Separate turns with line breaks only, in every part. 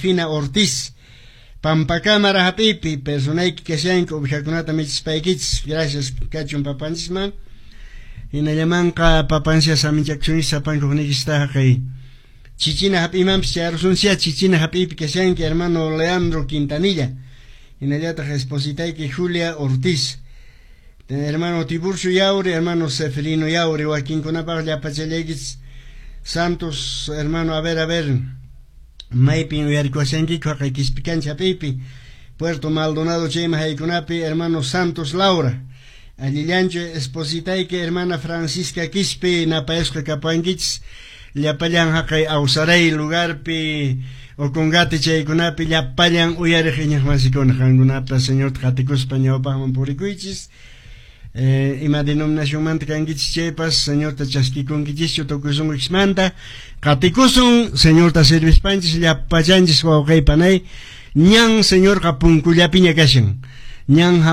Josefina Ortiz. Pampacámara hapipi, personaiki kasyanka ubijakunata michispaykich, gracias kachun papanchisman. Hinallamanqa papancia saminchakchunis sapankuqnikistaqa kay Chichina hapimanpis charusunsia Chichina hapipi kasyanki hermano Leandro Quintanilla. Hinallataq espositayki Julia Ortiz. Hermano Tiburcio Yauri, hermano Seferino Yauri, wakinkunapaq llapachallaykichis Santos, hermano, a ver, Maipin uyarikuasyankiku haqay Kispicancha hapipi, Puerto Maldonado chayma haykunapi, hermano Santos Laura. Allillancho espositayki hermana Francisca Quispe napayasqa kapankichis, llapallan haqay Awsaray lugarpi, Okungati chaykunapi llapallan uyariq iñaq masikuna qankunapa señor qatikuspa ñawpaqman purikuychis. Ima denominación manta kankichis chaypas, señor ta chaskikunkichis tukusunkichmanta, qatikusun, señor ta servispanchis llapallanchis wawqaypanay, ñan señor qa punkullapiña kashan, ñan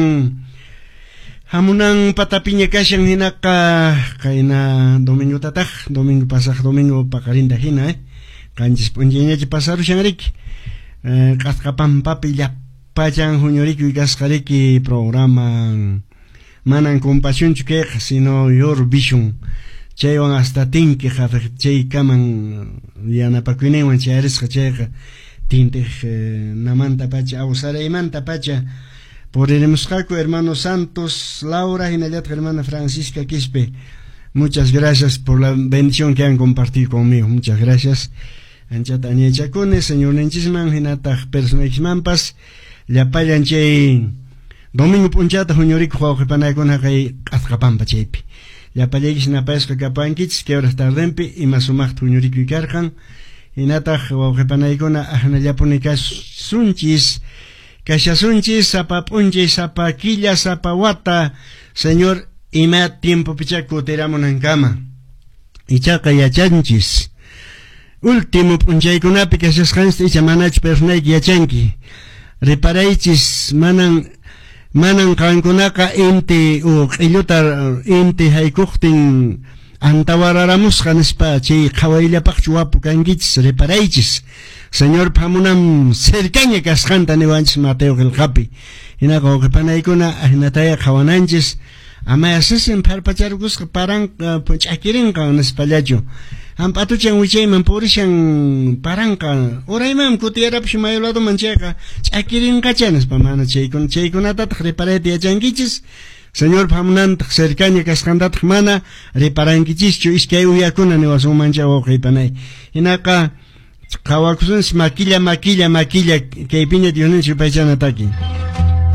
hamunan patapiña kashan hinaqa kayna domingo tataq, domingo pasaq, domingo paqarinta hina, kanchis punchiñachi pasarushanriki, qasqapampapi llapallan huñuriki kasqariki programa manan compasión chukeqa, sino yor vision, chaywan hasta tinki chay kaman yanapakuyninwan chayarisqa chayqa tintiq namanta pacha Awsaraymanta pacha purimusqaku hermano Santos Laura hinallataq hermana Francisca Quispe. Muchas gracias por la bendición que han compartido conmigo, muchas gracias. Anchata añaychakuni señor nenchisman hinataq personaykismanpas llapallan chay domingo punchata huñuriku wawqipanaykuna kay qasqapampa chaypi llapallaykis napayasqa kapankichis que horas tardenpi ima sumaqta huñurikuy karqan hinataq wawqipanaykuna ajnallapuni kashasunchis sapa p'unchis sapa killa sapa wata señor ima tiempo picha kutiramunankama ichaqa yachanchis último p'unchaykunapi kashasqanchis icha manachu personayki yachanki riparaychis manan kankunaka inti o q'illuta inti haykuqtin antawararamusqa nispa chay qhawayllapaq chuwapu kankichis riparaychis señor pamunam cercaña kasqanta niwanchis Mateo qillqapi hinaqa wawqipanaykuna ahinataya qhawananchis ama asisin parpacharkusqa paranqa ch'akirinqa nispallachu ampatuchan wichayman purishan paranqa urayman kutiyarapish mayuladoman chayqa ch'akirinqacha nispa mana chaykunatataq riparayta yachankichis señor pamunantaq cercaña kasqantataq mana riparankichishchu iskay uyakuna niwasumancha wawqaypanay hinaqa qawakusunchis maquilla kaypiña Diosninchik paychanataki